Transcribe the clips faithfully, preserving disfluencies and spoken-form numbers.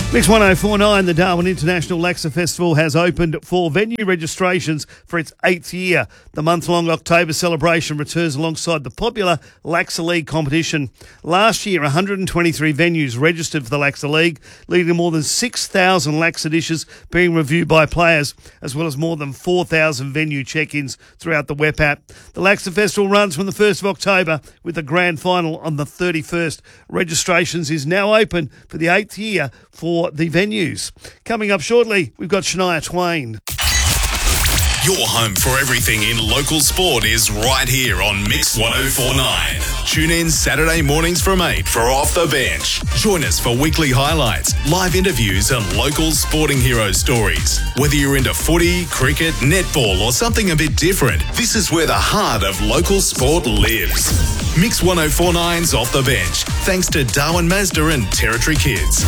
Mix one oh four point nine, the Darwin International Laksa Festival has opened for venue registrations for its eighth year. The month-long October celebration returns alongside the popular Laksa League competition. Last year, one hundred twenty-three venues registered for the Laksa League, leading to more than six thousand Laksa dishes being reviewed by players, as well as more than four thousand venue check-ins throughout the Web app. The Laksa Festival runs from the first of October with the grand final on the thirty-first. Registrations is now open for the eighth year for the venues. Coming up shortly, we've got Shania Twain. Your home for everything in local sport is right here on Mix one oh four point nine. Tune in Saturday mornings from eight for Off the Bench. Join us for weekly highlights, live interviews and local sporting hero stories. Whether you're into footy, cricket, netball or something a bit different, this is where the heart of local sport lives. Mix one oh four point nine's Off the Bench, thanks to Darwin Mazda and Territory Kids.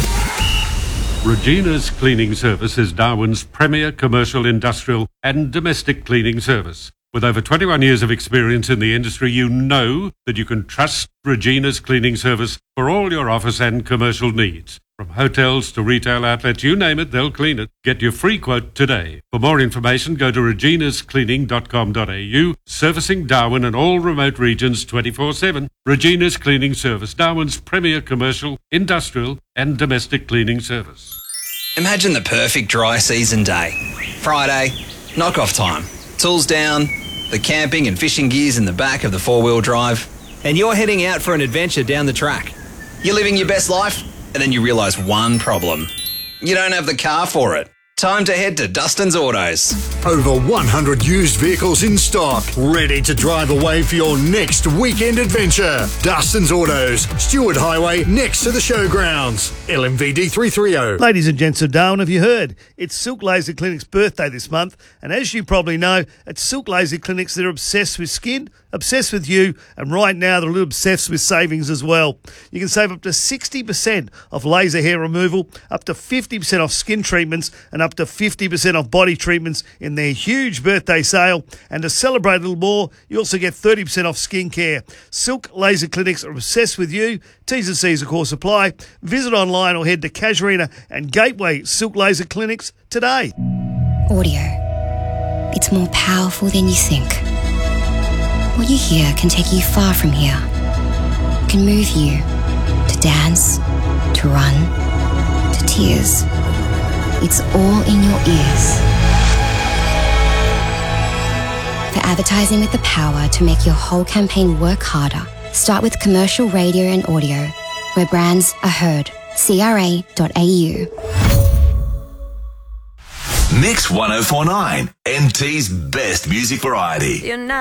Regina's Cleaning Service is Darwin's premier commercial, industrial and domestic cleaning service. With over twenty-one years of experience in the industry, you know that you can trust Regina's Cleaning Service for all your office and commercial needs. From hotels to retail outlets, you name it, they'll clean it. Get your free quote today. For more information, go to reginas cleaning dot com dot a u, servicing Darwin and all remote regions twenty-four seven. Regina's Cleaning Service, Darwin's premier commercial, industrial and domestic cleaning service. Imagine the perfect dry season day. Friday, knock-off time. Tools down, the camping and fishing gear's in the back of the four-wheel drive, and you're heading out for an adventure down the track. You're living your best life, and then you realise one problem. You don't have the car for it. Time to head to Dustin's Autos. Over one hundred used vehicles in stock, ready to drive away for your next weekend adventure. Dustin's Autos, Stewart Highway, next to the showgrounds. L M V D three thirty. Ladies and gents of Darwin, have you heard? It's Silk Laser Clinic's birthday this month, and as you probably know, at Silk Laser Clinics, they're obsessed with skin, obsessed with you, and right now they're a little obsessed with savings as well. You can save up to sixty percent off laser hair removal, up to fifty percent off skin treatments, and up to fifty percent off body treatments in their huge birthday sale. And to celebrate a little more, you also get thirty percent off skincare. Silk Laser Clinics are obsessed with you. T's and C's, of course, apply. Visit online or head to Casuarina and Gateway Silk Laser Clinics today. Audio. It's more powerful than you think. What you hear can take you far from here. It can move you to dance, to run, to tears. It's all in your ears. For advertising with the power to make your whole campaign work harder, start with commercial radio and audio, where brands are heard. C R A dot A U. Mix one oh four point nine, M T's best music variety. You're not